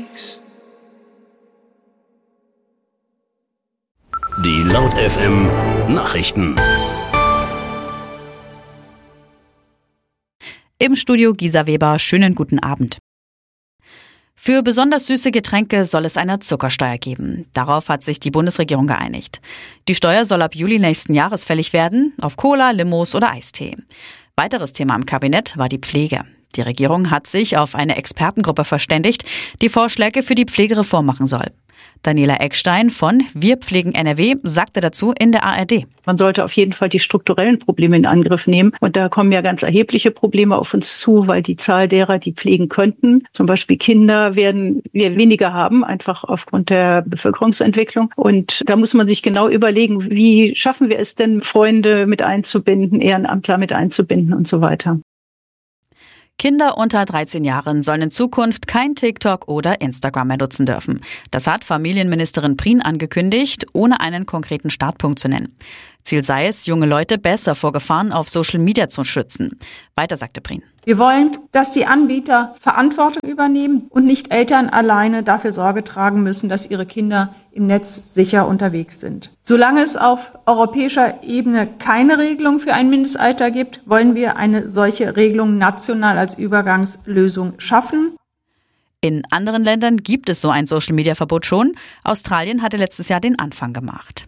unterwegs. Die Laut FM Nachrichten. Im Studio Gisa Weber, schönen guten Abend. Für besonders süße Getränke soll es eine Zuckersteuer geben. Darauf hat sich die Bundesregierung geeinigt. Die Steuer soll ab Juli nächsten Jahres fällig werden, auf Cola, Limos oder Eistee. Weiteres Thema im Kabinett war die Pflege. Die Regierung hat sich auf eine Expertengruppe verständigt, die Vorschläge für die Pflegereform machen soll. Daniela Eckstein von Wir pflegen NRW sagte dazu in der ARD. Man sollte auf jeden Fall die strukturellen Probleme in Angriff nehmen. Und da kommen ja ganz erhebliche Probleme auf uns zu, weil die Zahl derer, die pflegen könnten, zum Beispiel Kinder, werden wir weniger haben, einfach aufgrund der Bevölkerungsentwicklung. Und da muss man sich genau überlegen, wie schaffen wir es denn, Freunde mit einzubinden, Ehrenamtler mit einzubinden und so weiter. Kinder unter 13 Jahren sollen in Zukunft kein TikTok oder Instagram mehr nutzen dürfen. Das hat Familienministerin Prien angekündigt, ohne einen konkreten Startpunkt zu nennen. Ziel sei es, junge Leute besser vor Gefahren auf Social Media zu schützen. Weiter sagte Prien. Wir wollen, dass die Anbieter Verantwortung übernehmen und nicht Eltern alleine dafür Sorge tragen müssen, dass ihre Kinder im Netz sicher unterwegs sind. Solange es auf europäischer Ebene keine Regelung für ein Mindestalter gibt, wollen wir eine solche Regelung national als Übergangslösung schaffen. In anderen Ländern gibt es so ein Social-Media-Verbot schon. Australien hatte letztes Jahr den Anfang gemacht.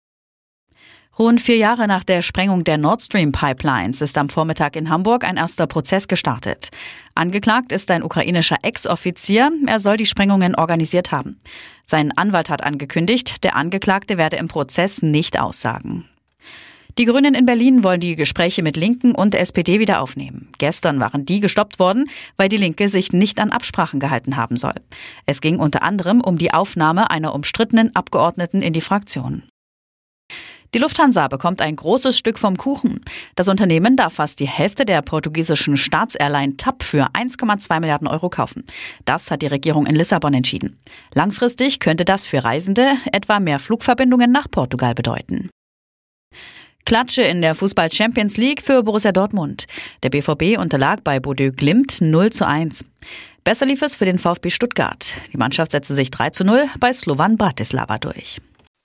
Rund 4 Jahre nach der Sprengung der Nord Stream Pipelines ist am Vormittag in Hamburg ein erster Prozess gestartet. Angeklagt ist ein ukrainischer Ex-Offizier. Er soll die Sprengungen organisiert haben. Sein Anwalt hat angekündigt, der Angeklagte werde im Prozess nicht aussagen. Die Grünen in Berlin wollen die Gespräche mit Linken und SPD wieder aufnehmen. Gestern waren die gestoppt worden, weil die Linke sich nicht an Absprachen gehalten haben soll. Es ging unter anderem um die Aufnahme einer umstrittenen Abgeordneten in die Fraktion. Die Lufthansa bekommt ein großes Stück vom Kuchen. Das Unternehmen darf fast die Hälfte der portugiesischen Staatsairline TAP für 1,2 Milliarden Euro kaufen. Das hat die Regierung in Lissabon entschieden. Langfristig könnte das für Reisende etwa mehr Flugverbindungen nach Portugal bedeuten. Klatsche in der Fußball-Champions League für Borussia Dortmund. Der BVB unterlag bei Bodø Glimt 0:1. Besser lief es für den VfB Stuttgart. Die Mannschaft setzte sich 3:0 bei Slovan Bratislava durch.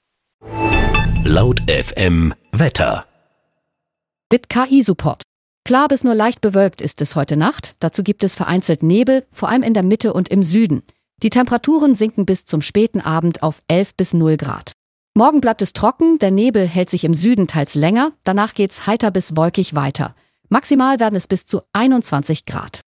Laut FM Wetter. Mit KI-Support. Klar bis nur leicht bewölkt ist es heute Nacht. Dazu gibt es vereinzelt Nebel, vor allem in der Mitte und im Süden. Die Temperaturen sinken bis zum späten Abend auf 11 bis 0 Grad. Morgen bleibt es trocken, der Nebel hält sich im Süden teils länger. Danach geht's heiter bis wolkig weiter. Maximal werden es bis zu 21 Grad.